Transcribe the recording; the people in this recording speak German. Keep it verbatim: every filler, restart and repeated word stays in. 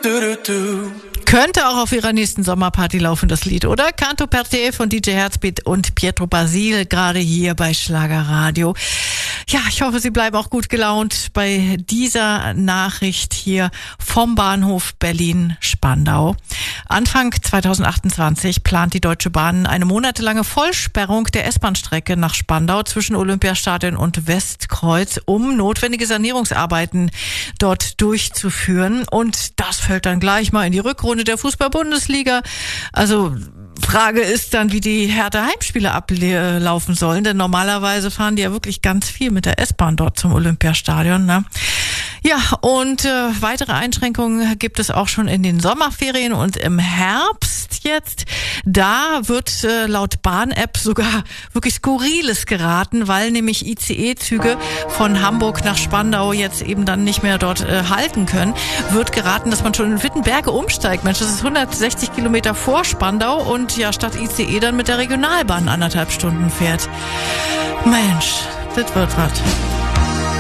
Könnte auch auf ihrer nächsten Sommerparty laufen, das Lied, oder? Canto per te von D J Herzbeat und Pietro Basil, gerade hier bei Schlagerradio. Ja, ich hoffe, Sie bleiben auch gut gelaunt bei dieser Nachricht hier vom Bahnhof Berlin-Spandau. Anfang zweitausendachtundzwanzig plant die Deutsche Bahn eine monatelange Vollsperrung der S-Bahn-Strecke nach Spandau zwischen Olympiastadion und Westkreuz, um notwendige Sanierungsarbeiten dort durchzuführen. Und das fällt dann gleich mal in die Rückrunde der Fußball-Bundesliga. Also Frage ist dann, wie die Hertha-Heimspiele ablaufen sollen, denn normalerweise fahren die ja wirklich ganz viel mit der S-Bahn dort zum Olympiastadion, ne? Ja, und äh, weitere Einschränkungen gibt es auch schon in den Sommerferien und im Herbst jetzt. Da wird äh, laut Bahn-App sogar wirklich Skurriles geraten, weil nämlich I C E-Züge von Hamburg nach Spandau jetzt eben dann nicht mehr dort äh, halten können. Wird geraten, dass man schon in Wittenberge umsteigt. Mensch, das ist hundertsechzig Kilometer vor Spandau und ja, statt I C E dann mit der Regionalbahn anderthalb Stunden fährt. Mensch, das wird was.